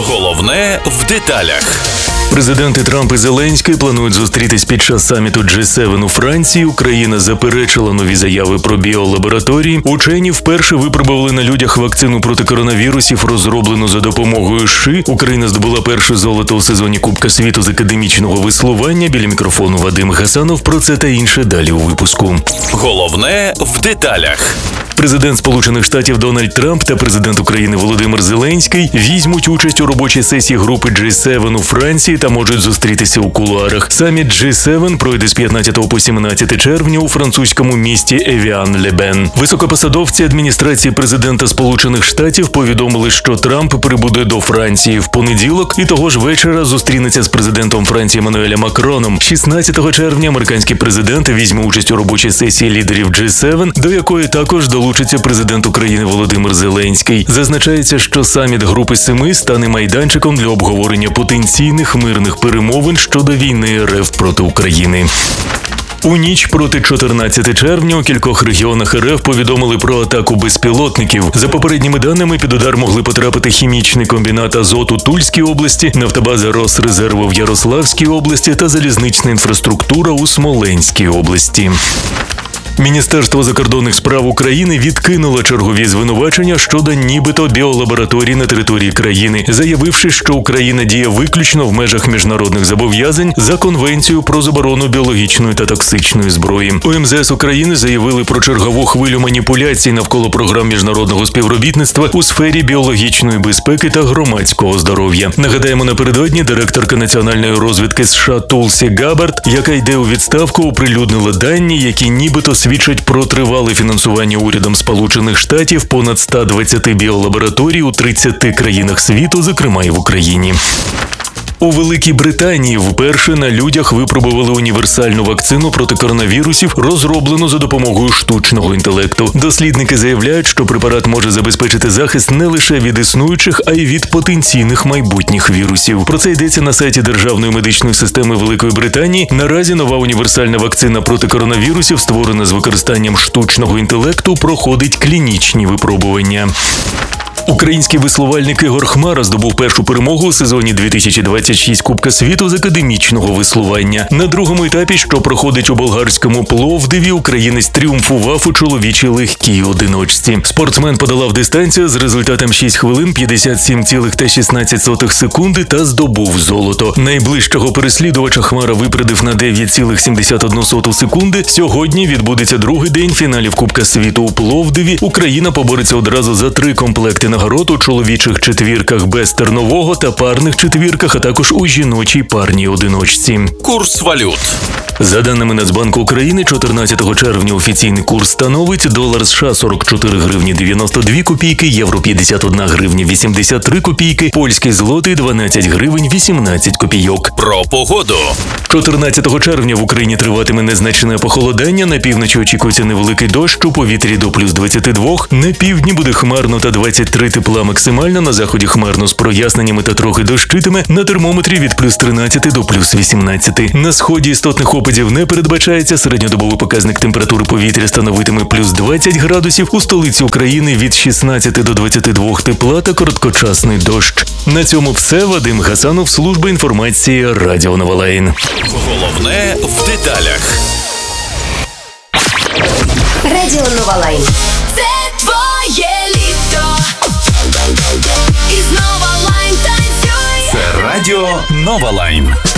Головне в деталях. Президенти Трамп і Зеленський планують зустрітись під час саміту G7 у Франції. Україна заперечила нові заяви про біолабораторії. Учені вперше випробували на людях вакцину проти коронавірусів, розроблену за допомогою США. Україна здобула перше золото у сезоні Кубка світу з академічного веслування. Біля мікрофону Вадим Гасанов. Про це та інше далі у випуску. Головне в деталях. Президент Сполучених Штатів Дональд Трамп та президент України Володимир Зеленський візьмуть участь у робочій сесії групи G7 у Франції та можуть зустрітися у кулуарах. Саміт G7 пройде з 15 по 17 червня у французькому місті Евіан-ле-Бен. Високопосадовці адміністрації президента Сполучених Штатів повідомили, що Трамп прибуде до Франції в понеділок і того ж вечора зустрінеться з президентом Франції Еммануелем Макроном. 16 червня американський президент візьме участь у робочій сесії лідерів G7, до якої також долучиться президент України Володимир Зеленський. Зазначається, що саміт Групи Семи стане майданчиком для обговорення потенційних мирних перемовин щодо війни РФ проти України. У ніч проти 14 червня у кількох регіонах РФ повідомили про атаку безпілотників. За попередніми даними, під удар могли потрапити хімічний комбінат «Азот» у Тульській області, нафтобаза Росрезерву в Ярославській області та залізнична інфраструктура у Смоленській області. Міністерство закордонних справ України відкинуло чергові звинувачення щодо нібито біолабораторій на території країни, заявивши, що Україна діє виключно в межах міжнародних зобов'язань за Конвенцію про заборону біологічної та токсичної зброї. У МЗС України заявили про чергову хвилю маніпуляцій навколо програм міжнародного співробітництва у сфері біологічної безпеки та громадського здоров'я. Нагадаємо, напередодні директорка національної розвідки США Тулсі Габбард, яка йде у відставку, оприлюднила дані, які нібито свідчать про тривале фінансування урядом Сполучених Штатів понад 120 біолабораторій у 30 країнах світу, зокрема і в Україні. У Великій Британії вперше на людях випробували універсальну вакцину проти коронавірусів, розроблену за допомогою штучного інтелекту. Дослідники заявляють, що препарат може забезпечити захист не лише від існуючих, а й від потенційних майбутніх вірусів. Про це йдеться на сайті Державної медичної системи Великої Британії. Наразі нова універсальна вакцина проти коронавірусів, створена з використанням штучного інтелекту, проходить клінічні випробування. Український веслувальник Ігор Хмара здобув першу перемогу у сезоні 2026 Кубка світу з академічного веслування. На другому етапі, що проходить у болгарському Пловдиві, українець тріумфував у чоловічій легкій одиночці. Спортсмен подолав дистанцію з результатом 6 хвилин 57,16 секунди та здобув золото. Найближчого переслідувача Хмара випередив на 9,71 секунди. Сьогодні відбудеться другий день фіналів Кубка світу у Пловдиві. Україна побореться одразу за 3 комплекти нагород у чоловічих четвірках без тернового та парних четвірках, а також у жіночій парній одиночці. Курс валют. За даними Нацбанку України, 14 червня офіційний курс становить долар США 44 гривні 92 копійки, євро 51 гривня 83 копійки, польський злотий 12 гривень 18 копійок. Про погоду. 14 червня в Україні триватиме незначне похолодання, на півночі очікується невеликий дощ, у повітрі до плюс 22, на півдні буде хмарно та 23 тепла максимально, на заході хмарно з проясненнями та трохи дощитиме, на термометрі від плюс 13 до плюс 18. На сході істотних опадів не передбачається, середньодобовий показник температури повітря становитиме плюс 20 градусів, у столиці України від 16 до 22 тепла та короткочасний дощ. На цьому все. Вадим Гасанов, служба інформації Радіо Новолайн. Головне в деталях. Радіо Новолайн. Це твоє літо. І знову лайн танцює. Це Радіо Новолайн.